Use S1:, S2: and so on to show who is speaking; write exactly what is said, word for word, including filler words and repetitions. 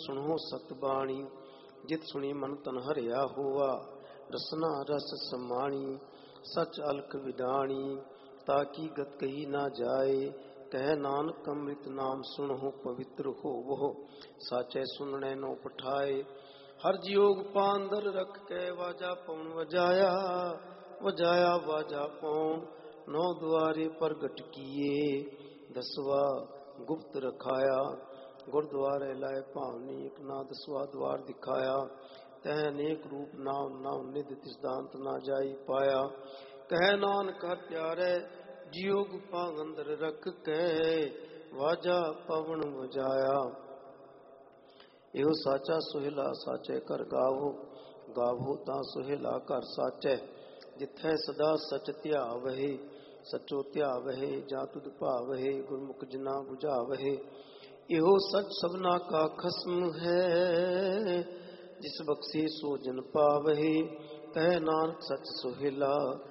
S1: ਸੁਣੋ ਸਤਬਾਣੀ, ਜਿਤ ਸੁਣੀ ਮਨ ਤਨ ਹਰਿਆ ਹੋਆ। ਰਸਨਾ ਰਸ ਸਮਾਣੀ, ਸਚ ਅਲਖ ਵਿਡਾਣੀ, ਤਾਕੀ ਗਤ ਕਹੀ ਨਾ ਜਾਏ। ਕਹਿ ਨਾਨਕ ਅੰਮ੍ਰਿਤ ਨਾਮ ਸੁਣੋ ਪਵਿੱਤਰ ਹੋਵੋ। ਸਾਚੈ ਸੁਣਨੇ ਨੋ ਪਠਾਏ, ਹਰ ਜੀਉ ਪਾਂਦਰ ਰਖ ਕੇ ਵਾਜਾ ਪਉਣ ਵਜਾਇਆ। ਵਜਾਇਆ ਵਾਜਾ ਪਉਣ, ਨੌ ਦੁਆਰੇ ਪ੍ਰਗਟ ਕੀਏ। ਦਸਵਾ ਗੁਪਤ ਰਖਾਇਆ, ਗੁਰਦੁਆਰੇ ਲਾਏ ਭਾਵਨੀ। ਇੱਕ ਨਾ ਦਸਵਾ ਦਵਾਰ ਦਿਖਾਇਆ, ਤੈ ਅਨੇਕ ਰੂਪ ਨਾਮ ਨਾਮ ਨਿਧ ਤਿਸ ਦਾ ਅੰਤ ਨਾ ਜਾਈ ਪਾਇਆ। ਕਹਿ ਨਾਨਕ ਹਰ ਪਿਆਰੇ, ਜੀਉ ਗੁਫਾ ਅੰਦਰ ਰਖ ਕੇ ਵਾਜਾ ਪਵਨ ਵਜਾਇਆ। ਇਹੋ ਸਾਚਾ ਸੁਹੇਲਾ ਸਾਚੇ ਘਰ ਗਾਵੋ। ਗਾਵੋ ਤਾਂ ਸੁਹੇਲਾ ਘਰ ਸਾਚੈ, ਜਿੱਥੈ ਸਦਾ ਸਚ ਧਿਆਵਹਿ। ਸਚੋ ਧਿਆਵਹਿ ਜਾਂ ਤੁਧ ਭਾਵਹਿ, ਗੁਰਮੁਖ ਜਿਨਾ ਬੁਝਾਵਹਿ। ਇਹੋ ਸਚ ਸਭਨਾ ਕਾ ਖਸਮ ਹੈ, ਜਿਸ ਬਖਸ਼ੇ ਸੋ ਜਨ ਪਾਵਹਿ। ਕਹਿ ਨਾਨਕ ਸਚ ਸੁਹੇਲਾ,